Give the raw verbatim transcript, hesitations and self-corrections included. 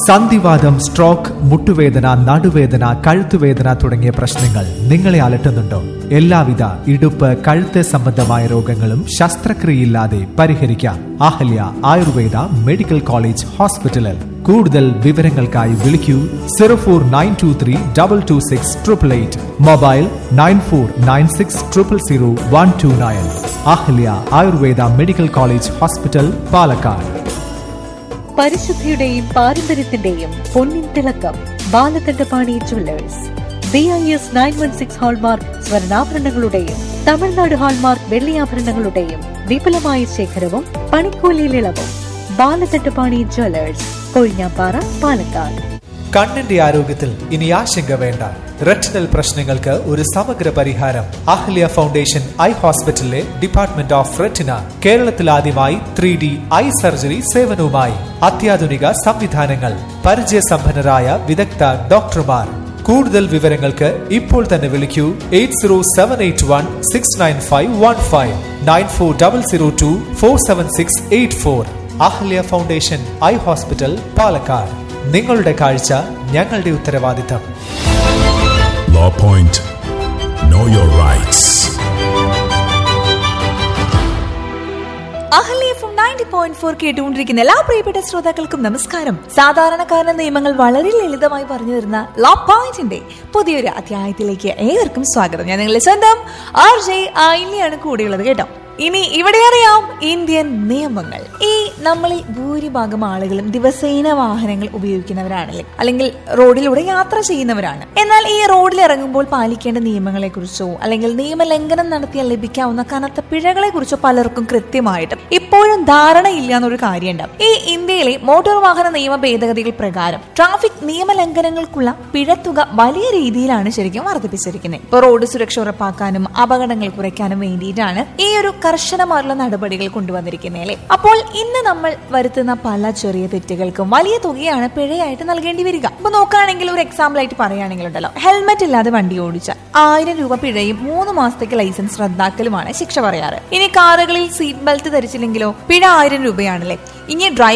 സന്ധിവാതം, stroke, മുട്ടുവേദന, നടുവേദന, കഴുത്തുവേദന തുടങ്ങിയ പ്രശ്നങ്ങൾ നിങ്ങളെ അലട്ടുന്നുണ്ടോ? എല്ലാവിധ ഇടുപ്പ്, കഴുത്ത് സംബന്ധമായ രോഗങ്ങളും ശസ്ത്രക്രിയയില്ലാതെ പരിഹരിക്കാം. അഹല്യ ആയുർവേദ മെഡിക്കൽ കോളേജ് ഹോസ്പിറ്റലിൽ. കൂടുതൽ വിവരങ്ങൾക്കായി വിളിക്കൂ zero four nine to three double two six triple eight. Mobile nine four nine six triple zero one two nine. Ahalya Ayurveda medical college hospital, Palakkad. പരിശുദ്ധിയുടെയും പാരമ്പര്യത്തിന്റെയും പൊന്നിൻ തിളക്കം Balakandapani Jewellers. B I S nine one six hallmark സ്വർണ്ണാഭരണങ്ങളുടെയും Tamil Nadu hallmark വെള്ളിയാഭരണങ്ങളുടെയും വിപുലമായ ശേഖരവും പണിക്കൂലിയിൽ ഇളവും. Balakandapani Jewellers, Kozhinjampara, Palakkad. കണ്ണിന്റെ ആരോഗ്യത്തിൽ ഇനി ആശങ്ക വേണ്ട. റെറ്റിനൽ പ്രശ്നങ്ങൾക്ക് ഒരു സമഗ്ര പരിഹാരം അഹല്യ ഫൗണ്ടേഷൻ ഐ ഹോസ്പിറ്റലിലെ ഡിപ്പാർട്ട്മെന്റ് ഓഫ് റെറ്റിന. കേരളത്തിൽ ആദ്യമായി ത്രീ ഡി ഐ സർജറി സേവനവുമായി അത്യാധുനിക സംവിധാനങ്ങൾ, പരിചയസമ്പന്നരായ വിദഗ്ധ ഡോക്ടർമാർ. കൂടുതൽ വിവരങ്ങൾക്ക് ഇപ്പോൾ തന്നെ വിളിക്കൂ eight zero seven eight one six nine five one five nine four double zero to four seven six eight four. Ahalya foundation eye hospital, Palakkad. നിങ്ങളുടെ കാഴ്ച ഞങ്ങളുടെ ഉത്തരവാദിത്തം. Law Point. Know your rights. Ahalya F M ninety point four കേട്ടുകൊണ്ടിരിക്കുന്ന എല്ലാ പ്രിയപ്പെട്ട ശ്രോതാക്കൾക്കും നമസ്കാരം. സാധാരണക്കാരന്റെ നിയമങ്ങൾ വളരെ ലളിതമായി പറഞ്ഞു തരുന്ന ലോ പോയിന്റിന്റെ പുതിയൊരു അധ്യായത്തിലേക്ക് ഏവർക്കും സ്വാഗതം. ഞാൻ നിങ്ങളുടെ സ്വന്തം ആർ ജെ ആയില്യാണ് കൂടെയുള്ളത് കേട്ടോ. ഇനി ഇവിടെ അറിയാം ഇന്ത്യൻ നിയമങ്ങൾ. ഈ നമ്മളിൽ ഭൂരിഭാഗം ആളുകളും ദിവസേന വാഹനങ്ങൾ ഉപയോഗിക്കുന്നവരാണല്ലേ, അല്ലെങ്കിൽ റോഡിലൂടെ യാത്ര ചെയ്യുന്നവരാണ്. എന്നാൽ ഈ റോഡിൽ ഇറങ്ങുമ്പോൾ പാലിക്കേണ്ട നിയമങ്ങളെ കുറിച്ചോ അല്ലെങ്കിൽ നിയമലംഘനം നടത്തിയാൽ ലഭിക്കാവുന്ന കനത്ത പിഴകളെ കുറിച്ചോ പലർക്കും കൃത്യമായിട്ടും ഇപ്പോഴും ധാരണയില്ല എന്നൊരു കാര്യമുണ്ട്. ഈ ഇന്ത്യയിലെ മോട്ടോർ വാഹന നിയമ ഭേദഗതികൾ പ്രകാരം ട്രാഫിക് നിയമലംഘനങ്ങൾക്കുള്ള പിഴത്തുക വലിയ രീതിയിലാണ് ശരിക്കും വർദ്ധിപ്പിച്ചിരിക്കുന്നത്. ഇപ്പൊ റോഡ് സുരക്ഷ ഉറപ്പാക്കാനും അപകടങ്ങൾ കുറയ്ക്കാനും വേണ്ടിയിട്ടാണ് ഈ ഒരു കർശനമായുള്ള നടപടികൾ കൊണ്ടുവന്നിരിക്കുന്നത് അല്ലേ. അപ്പോൾ ഇന്ന് നമ്മൾ വരുത്തുന്ന പല ചെറിയ തെറ്റുകൾക്കും വലിയ തുകയാണ് പിഴയായിട്ട് നൽകേണ്ടി വരിക. അപ്പൊ നോക്കുകയാണെങ്കിൽ ഒരു എക്സാമ്പിൾ ആയിട്ട് പറയുകയാണെങ്കിൽ ഉണ്ടല്ലോ, ഹെൽമെറ്റ് ഇല്ലാതെ വണ്ടി ഓടിച്ചാൽ ആയിരം രൂപ പിഴയും മൂന്ന് മാസത്തേക്ക് ലൈസൻസ് റദ്ദാക്കലുമാണ് ശിക്ഷ പറയാറ്. ഇനി കാറുകളിൽ സീറ്റ് ബെൽറ്റ് ധരിച്ചില്ലെങ്കിലോ പിഴ ആയിരം രൂപയാണല്ലേ. ഇനി ഡ്രൈവ്